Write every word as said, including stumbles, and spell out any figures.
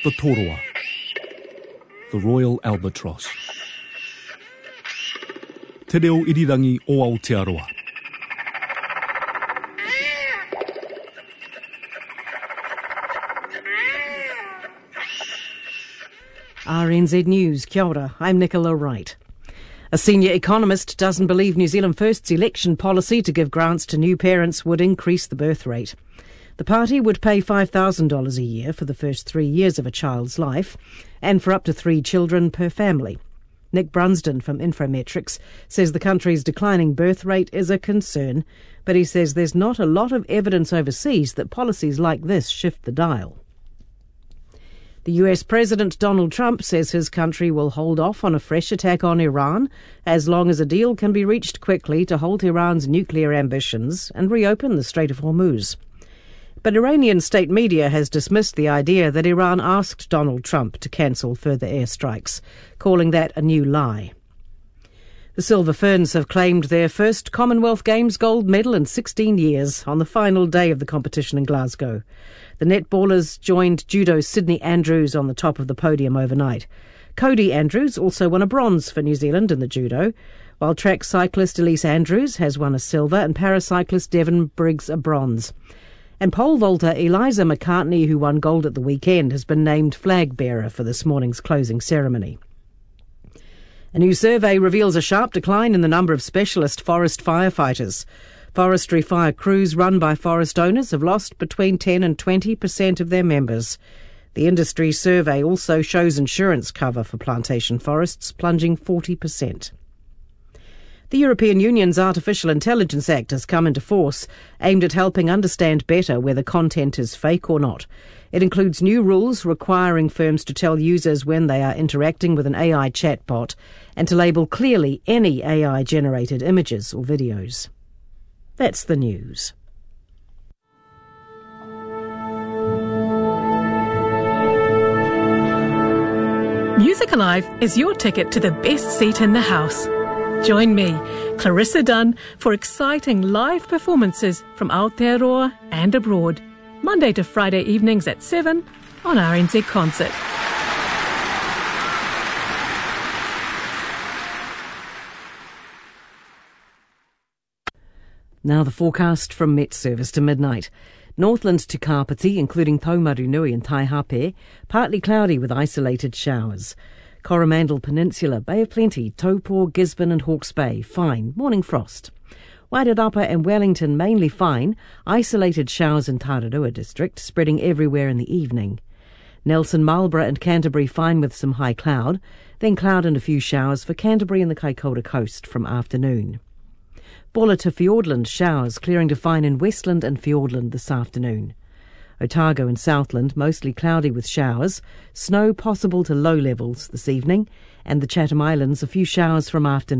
the Toroa, the Royal Albatross. Te reo irirangi o Aotearoa. R N Z News, kia ora, I'm Nicola Wright. A senior economist doesn't believe New Zealand First's election policy to give grants to new parents would increase the birth rate. The party would pay five thousand dollars a year for the first three years of a child's life and for up to three children per family. Nick Brunsden from Infometrics says the country's declining birth rate is a concern, but he says there's not a lot of evidence overseas that policies like this shift the dial. The U S President Donald Trump says his country will hold off on a fresh attack on Iran as long as a deal can be reached quickly to halt Iran's nuclear ambitions and reopen the Strait of Hormuz. But Iranian state media has dismissed the idea that Iran asked Donald Trump to cancel further airstrikes, calling that a new lie. The Silver Ferns have claimed their first Commonwealth Games gold medal in sixteen years on the final day of the competition in Glasgow. The netballers joined judo's Sydney Andrews on the top of the podium overnight. Cody Andrews also won a bronze for New Zealand in the judo, while track cyclist Elise Andrews has won a silver and paracyclist Devon Briggs a bronze. And pole vaulter Eliza McCartney, who won gold at the weekend, has been named flag bearer for this morning's closing ceremony. A new survey reveals a sharp decline in the number of specialist forest firefighters. Forestry fire crews run by forest owners have lost between ten and twenty percent of their members. The industry survey also shows insurance cover for plantation forests plunging forty percent. The European Union's Artificial Intelligence Act has come into force, aimed at helping understand better whether content is fake or not. It includes new rules requiring firms to tell users when they are interacting with an A I chatbot and to label clearly any A I-generated images or videos. That's the news. Music Alive is your ticket to the best seat in the house. Join me, Clarissa Dunn, for exciting live performances from Aotearoa and abroad, Monday to Friday evenings at seven on R N Z Concert. Now the forecast from Met Service to midnight. Northland to Kapiti, including Taumarunui and Taihape, partly cloudy with isolated showers. Coromandel Peninsula, Bay of Plenty, Taupo, Gisborne and Hawke's Bay, fine, morning frost. Wairarapa and Wellington, mainly fine, isolated showers in Tararua district, spreading everywhere in the evening. Nelson, Marlborough and Canterbury, fine with some high cloud, then cloud and a few showers for Canterbury and the Kaikoura coast from afternoon. Bulla to Fiordland, showers clearing to fine in Westland and Fiordland this afternoon. Otago and Southland, mostly cloudy with showers, snow possible to low levels this evening, and the Chatham Islands, a few showers from afternoon.